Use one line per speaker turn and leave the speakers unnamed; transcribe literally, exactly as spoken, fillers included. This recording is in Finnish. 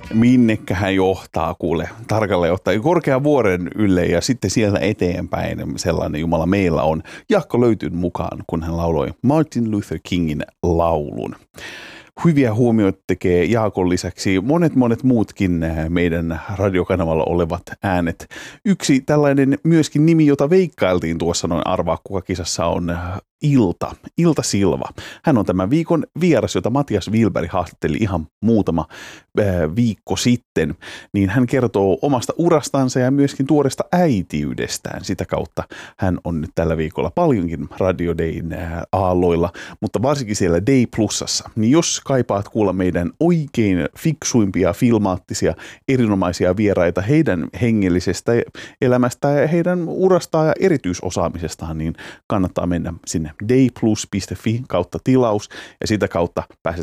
minnekä hän johtaa, kuule, tarkalleen ottaen korkean vuoren ylle ja sitten sieltä eteenpäin sellainen Jumala meillä on. Jaakko löytyi mukaan, kun hän lauloi Martin Luther Kingin laulun. Hyviä huomioita tekee Jaakon lisäksi monet monet muutkin meidän radiokanavalla olevat äänet. Yksi tällainen myöskin nimi, jota veikkailtiin tuossa noin arvaa kuka kisassa on Ilta, Ilta Silva. Hän on tämän viikon vieras, jota Matias Wilberg haastatteli ihan muutama äh, viikko sitten. Niin hän kertoo omasta urastansa ja myöskin tuoresta äitiydestään. Sitä kautta hän on nyt tällä viikolla paljonkin Radio Dayn äh, aalloilla, mutta varsinkin siellä Day Plusassa. Niin jos kaipaat kuulla meidän oikein fiksuimpia, filmaattisia, erinomaisia vieraita heidän hengellisestä elämästä ja heidän urastaan ja erityisosaamisestaan, niin kannattaa mennä sinne dayplus piste fi kautta tilaus ja sitä kautta pääset